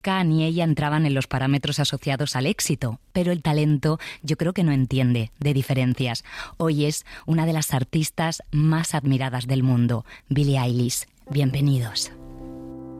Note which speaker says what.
Speaker 1: Khan y ella entraban en los parámetros asociados al éxito, pero el talento yo creo que no entiende de diferencias. Hoy es una de las artistas más admiradas del mundo, Billie Eilish. Bienvenidos.